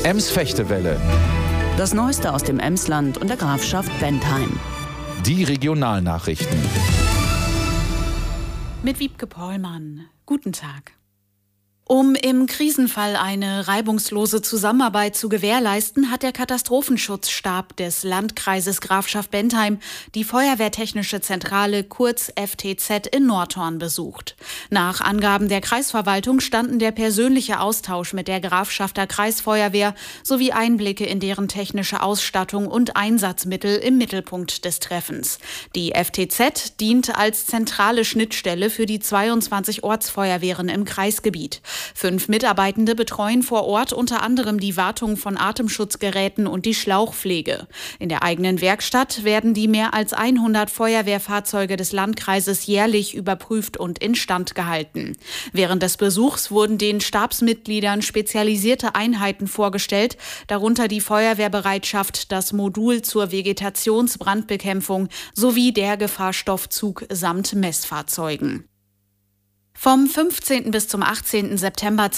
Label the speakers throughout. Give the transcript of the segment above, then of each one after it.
Speaker 1: Ems-Fechtewelle.
Speaker 2: Das Neueste aus dem Emsland und der Grafschaft Bentheim.
Speaker 1: Die Regionalnachrichten.
Speaker 3: Mit Wiebke Pollmann. Guten Tag. Um im Krisenfall eine reibungslose Zusammenarbeit zu gewährleisten, hat der Katastrophenschutzstab des Landkreises Grafschaft Bentheim die Feuerwehrtechnische Zentrale, kurz FTZ, in Nordhorn besucht. Nach Angaben der Kreisverwaltung standen der persönliche Austausch mit der Grafschafter Kreisfeuerwehr sowie Einblicke in deren technische Ausstattung und Einsatzmittel im Mittelpunkt des Treffens. Die FTZ dient als zentrale Schnittstelle für die 22 Ortsfeuerwehren im Kreisgebiet. 5 Mitarbeitende betreuen vor Ort unter anderem die Wartung von Atemschutzgeräten und die Schlauchpflege. In der eigenen Werkstatt werden die mehr als 100 Feuerwehrfahrzeuge des Landkreises jährlich überprüft und instand gehalten. Während des Besuchs wurden den Stabsmitgliedern spezialisierte Einheiten vorgestellt, darunter die Feuerwehrbereitschaft, das Modul zur Vegetationsbrandbekämpfung sowie der Gefahrstoffzug samt Messfahrzeugen. Vom 15. bis zum 18. September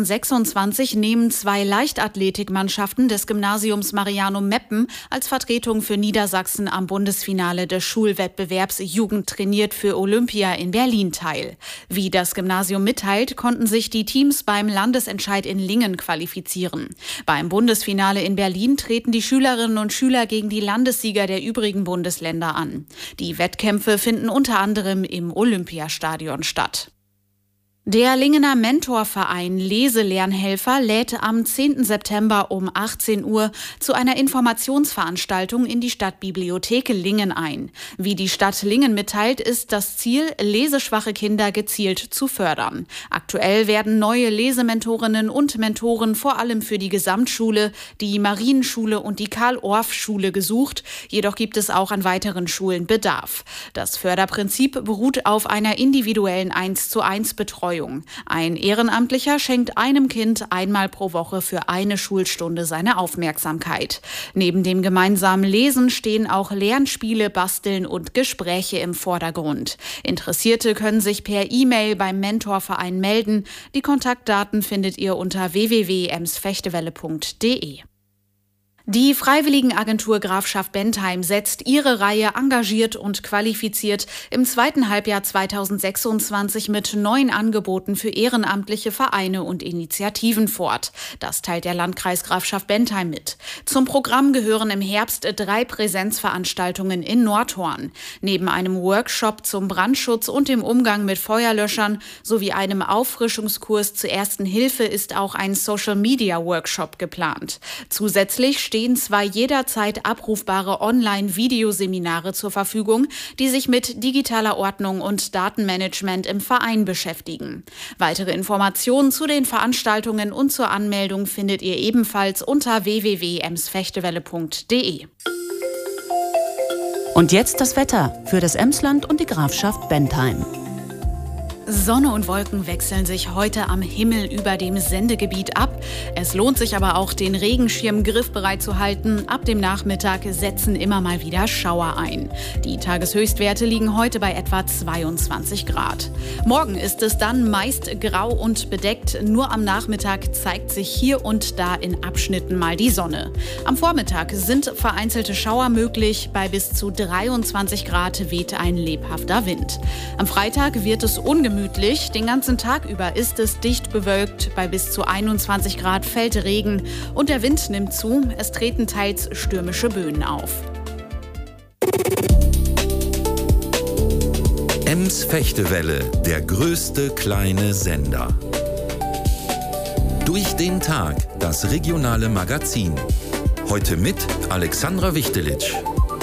Speaker 3: 2026 nehmen 2 Leichtathletikmannschaften des Gymnasiums Marianum Meppen als Vertretung für Niedersachsen am Bundesfinale des Schulwettbewerbs Jugend trainiert für Olympia in Berlin teil. Wie das Gymnasium mitteilt, konnten sich die Teams beim Landesentscheid in Lingen qualifizieren. Beim Bundesfinale in Berlin treten die Schülerinnen und Schüler gegen die Landessieger der übrigen Bundesländer an. Die Wettkämpfe finden unter anderem im Olympiastadion statt. Der Lingener Mentorverein Leselernhelfer lädt am 10. September um 18 Uhr zu einer Informationsveranstaltung in die Stadtbibliothek Lingen ein. Wie die Stadt Lingen mitteilt, ist das Ziel, leseschwache Kinder gezielt zu fördern. Aktuell werden neue Lesementorinnen und Mentoren vor allem für die Gesamtschule, die Marienschule und die Karl-Orff-Schule gesucht. Jedoch gibt es auch an weiteren Schulen Bedarf. Das Förderprinzip beruht auf einer individuellen 1:1 Betreuung. Ein Ehrenamtlicher schenkt einem Kind einmal pro Woche für eine Schulstunde seine Aufmerksamkeit. Neben dem gemeinsamen Lesen stehen auch Lernspiele, Basteln und Gespräche im Vordergrund. Interessierte können sich per E-Mail beim Mentorverein melden. Die Kontaktdaten findet ihr unter www.emsfechtewelle.de. Die Freiwilligenagentur Grafschaft Bentheim setzt ihre Reihe engagiert und qualifiziert im zweiten Halbjahr 2026 mit neuen Angeboten für ehrenamtliche Vereine und Initiativen fort. Das teilt der Landkreis Grafschaft Bentheim mit. Zum Programm gehören im Herbst 3 Präsenzveranstaltungen in Nordhorn. Neben einem Workshop zum Brandschutz und dem Umgang mit Feuerlöschern sowie einem Auffrischungskurs zur Ersten Hilfe ist auch ein Social-Media-Workshop geplant. Zusätzlich stehen 2 jederzeit abrufbare Online-Videoseminare zur Verfügung, die sich mit digitaler Ordnung und Datenmanagement im Verein beschäftigen. Weitere Informationen zu den Veranstaltungen und zur Anmeldung findet ihr ebenfalls unter www.emsfechtewelle.de.
Speaker 2: Und jetzt das Wetter für das Emsland und die Grafschaft Bentheim.
Speaker 3: Sonne und Wolken wechseln sich heute am Himmel über dem Sendegebiet ab. Es lohnt sich aber auch, den Regenschirm griffbereit zu halten. Ab dem Nachmittag setzen immer mal wieder Schauer ein. Die Tageshöchstwerte liegen heute bei etwa 22 Grad. Morgen ist es dann meist grau und bedeckt. Nur am Nachmittag zeigt sich hier und da in Abschnitten mal die Sonne. Am Vormittag sind vereinzelte Schauer möglich. Bei bis zu 23 Grad weht ein lebhafter Wind. Am Freitag wird es ungemütlich. Den ganzen Tag über ist es dicht bewölkt. Bei bis zu 21 Grad fällt Regen und der Wind nimmt zu. Es treten teils stürmische Böen auf.
Speaker 4: Ems-Fechtewelle, der größte kleine Sender. Durch den Tag, das regionale Magazin. Heute mit Alexandra Wichtelitsch.